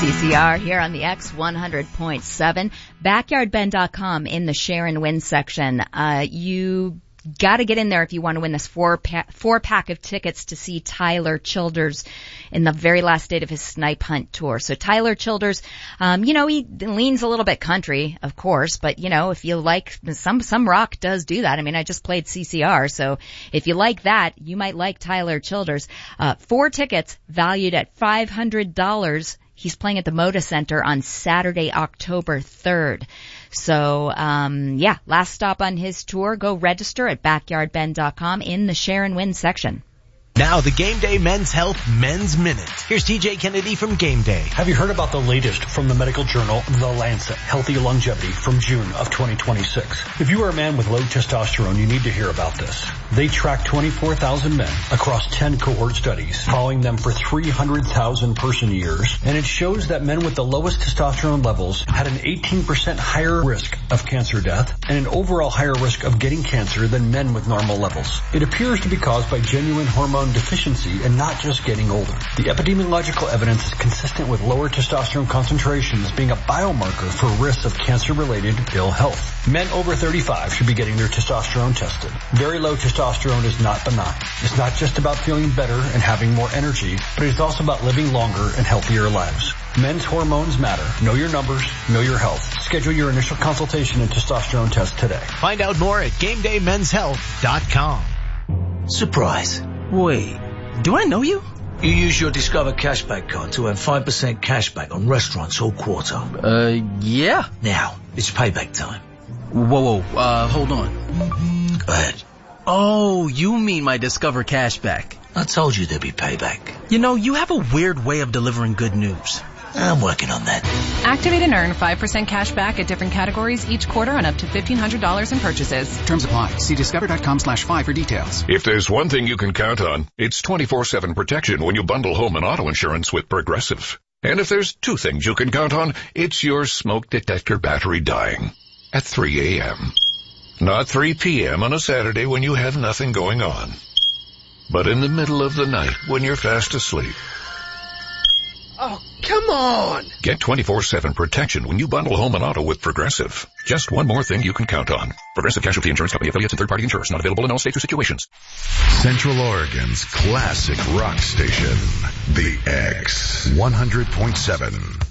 CCR here on the X100.7. BackyardBend.com in the share and win section. You got to get in there if you want to win this four pack of tickets to see Tyler Childers in the very last date of his Snipe Hunt tour. So Tyler Childers, he leans a little bit country, of course, but if you like some rock does do that. I mean, I just played CCR, so if you like that, you might like Tyler Childers. 4 tickets valued at $500. He's playing at the Moda Center on Saturday, October 3rd. So, last stop on his tour. Go register at BackyardBend.com in the share and win section. Now the Game Day Men's Health Men's Minute. Here's TJ Kennedy from Game Day. Have you heard about the latest from the medical journal, The Lancet, Healthy Longevity from June of 2026? If you are a man with low testosterone, you need to hear about this. They tracked 24,000 men across 10 cohort studies, following them for 300,000 person years, and it shows that men with the lowest testosterone levels had an 18% higher risk of cancer death and an overall higher risk of getting cancer than men with normal levels. It appears to be caused by genuine hormone deficiency and not just getting older. The epidemiological evidence is consistent with lower testosterone concentrations being a biomarker for risks of cancer-related ill health. Men over 35 should be getting their testosterone tested. Very low testosterone is not benign. It's not just about feeling better and having more energy, but it's also about living longer and healthier lives. Men's hormones matter. Know your numbers, know your health. Schedule your initial consultation and testosterone test today. Find out more at GameDayMen'sHealth.com. Surprise. Wait, do I know you? You use your Discover Cashback card to earn 5% cashback on restaurants all quarter. Yeah. Now, it's payback time. Whoa, hold on. Go ahead. Oh, you mean my Discover Cashback. I told you there'd be payback. You have a weird way of delivering good news. I'm working on that. Activate and earn 5% cash back at different categories each quarter on up to $1,500 in purchases. Terms apply. See discover.com/5 for details. If there's one thing you can count on, it's 24/7 protection when you bundle home and auto insurance with Progressive. And if there's 2 things you can count on, it's your smoke detector battery dying at 3 a.m. Not 3 p.m. on a Saturday when you have nothing going on, but in the middle of the night when you're fast asleep. Oh, come on! Get 24/7 protection when you bundle home and auto with Progressive. Just one more thing you can count on. Progressive Casualty Insurance Company, affiliates and third-party insurers. Not available in all states or situations. Central Oregon's classic rock station, the X100.7.